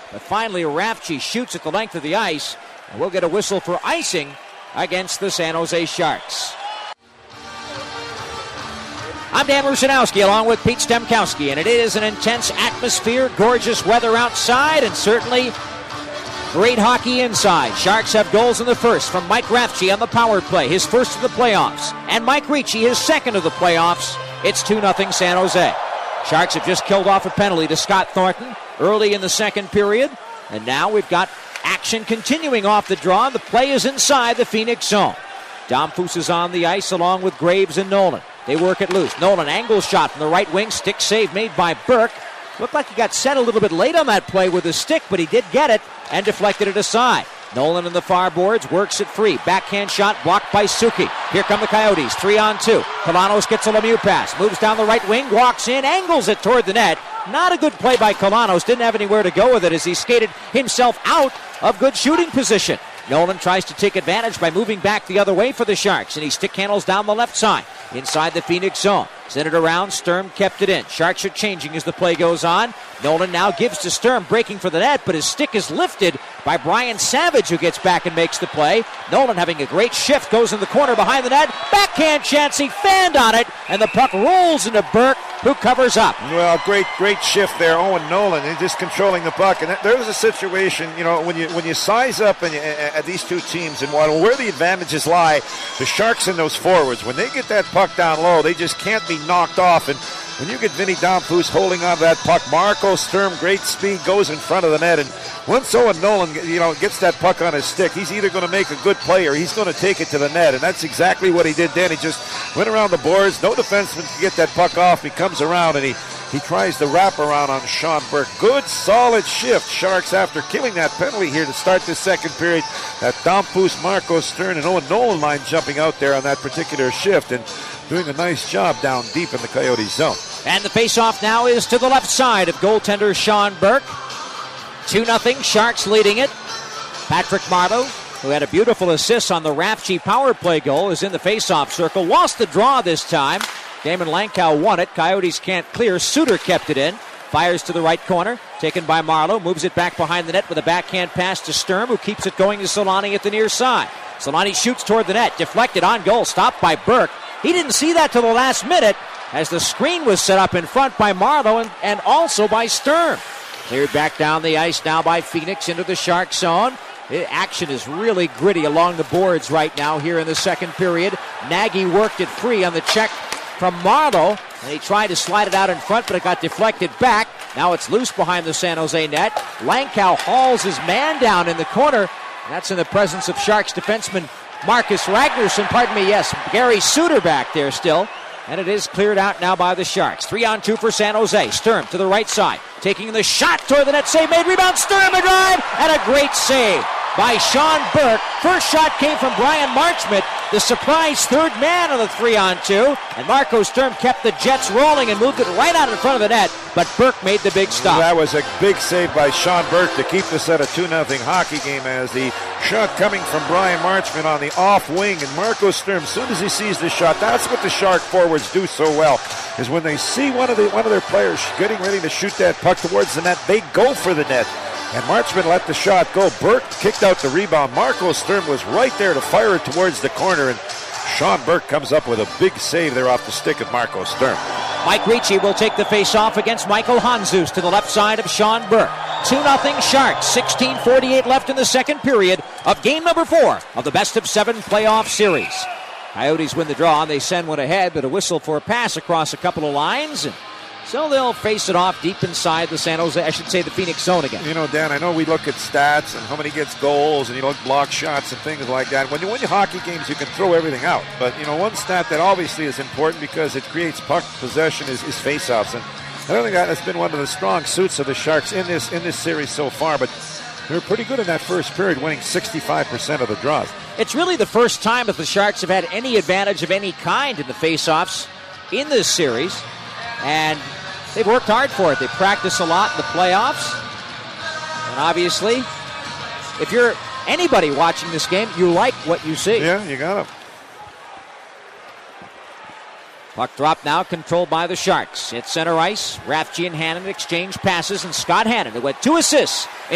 But finally, Rafchi shoots at the length of the ice, and we'll get a whistle for icing against the San Jose Sharks. I'm Dan Rusanowski along with Pete Stemkowski, and it is an intense atmosphere, gorgeous weather outside, and certainly great hockey inside. Sharks have goals in the first from Mike Rafchi on the power play, his first of the playoffs, and Mike Ricci, his second of the playoffs. It's 2-0 San Jose. Sharks have just killed off a penalty to Scott Thornton early in the second period, and now we've got action continuing off the draw. The play is inside the Phoenix zone. Domfus is on the ice along with Graves and Nolan. They work it loose. Nolan, angle shot from the right wing. Stick save made by Burke. Looked like he got set a little bit late on that play with his stick, but he did get it and deflected it aside. Nolan in the far boards, works it free. Backhand shot blocked by Suki. Here come the Coyotes, 3-on-2. Kalanos gets a Lemieux pass, moves down the right wing, walks in, angles it toward the net. Not a good play by Kalanos. Didn't have anywhere to go with it as he skated himself out of good shooting position. Nolan tries to take advantage by moving back the other way for the Sharks, and he stick handles down the left side inside the Phoenix zone. Sent it around, Sturm kept it in. Sharks are changing as the play goes on. Nolan now gives to Sturm, breaking for the net, but his stick is lifted by Brian Savage, who gets back and makes the play. Nolan having a great shift, goes in the corner behind the net. Backhand chance, he fanned on it, and the puck rolls into Burke, who covers up. Well, great shift there, Owen Nolan, and just controlling the puck. And there was a situation, when you size up at these two teams and where the advantages lie, the Sharks and those forwards, when they get that puck down low, they just can't be knocked off. And when you get Vinny Domfus holding on to that puck, Marco Sturm, great speed, goes in front of the net. And once Owen Nolan, gets that puck on his stick, he's either going to make a good play or he's going to take it to the net. And that's exactly what he did then. He just went around the boards. No defenseman can get that puck off. He comes around and he tries the wraparound on Sean Burke. Good, solid shift. Sharks, after killing that penalty here to start this second period, that Domfus, Marco Sturm, and Owen Nolan line jumping out there on that particular shift and doing a nice job down deep in the Coyote zone. And the faceoff now is to the left side of goaltender Sean Burke. 2-0, Sharks leading it. Patrick Marleau, who had a beautiful assist on the Rafchi power play goal, is in the faceoff circle. Lost the draw this time. Damon Lankow won it. Coyotes can't clear. Suter kept it in. Fires to the right corner. Taken by Marleau. Moves it back behind the net with a backhand pass to Sturm, who keeps it going to Solani at the near side. Solani shoots toward the net. Deflected on goal. Stopped by Burke. He didn't see that till the last minute as the screen was set up in front by Marleau and also by Sturm. Cleared back down the ice now by Phoenix into the Shark zone. The action is really gritty along the boards right now here in the second period. Nagy worked it free on the check from Marleau, and he tried to slide it out in front, but it got deflected back. Now it's loose behind the San Jose net. Lankow hauls his man down in the corner, and that's in the presence of Sharks defenseman Marcus Ragnarsson. Gary Suter back there still. And it is cleared out now by the Sharks. 3-on-2 for San Jose. Sturm to the right side. Taking the shot toward the net. Save made. Rebound. Sturm a drive. And a great save by Sean Burke. First shot came from Brian Marchment, the surprise third man on the 3-on-2. And Marco Sturm kept the Jets rolling and moved it right out in front of the net. But Burke made the big stop. That was a big save by Sean Burke to keep this at a 2-0 hockey game, as the shot coming from Brian Marchment on the off wing. And Marco Sturm, as soon as he sees the shot, that's what the Shark forwards do so well, is when they see one of their players getting ready to shoot that puck towards the net, they go for the net. And Marchment let the shot go. Burke kicked out the rebound. Marco Sturm was right there to fire it towards the corner, and Sean Burke comes up with a big save there off the stick of Marco Sturm. Mike Ricci will take the face-off against Michael Hanzus to the left side of Sean Burke. 2-0 Sharks, 16:48 left in the second period of game number 4 of the best-of-7 playoff series. Coyotes win the draw, and they send one ahead, but a whistle for a pass across a couple of lines. So they'll face it off deep inside the the Phoenix zone again. Dan, I know we look at stats and how many gets goals and you look block shots and things like that. When you win your hockey games, you can throw everything out. But, one stat that obviously is important because it creates puck possession is faceoffs. And I don't think that's been one of the strong suits of the Sharks in this series so far. But they're pretty good in that first period, winning 65% of the draws. It's really the first time that the Sharks have had any advantage of any kind in the faceoffs in this series. And they've worked hard for it. They practice a lot in the playoffs. And obviously, if you're anybody watching this game, you like what you see. Yeah, you got him. Puck drop now, controlled by the Sharks. At center ice, Rafchi and Hannon exchange passes, and Scott Hannon, who had 2 assists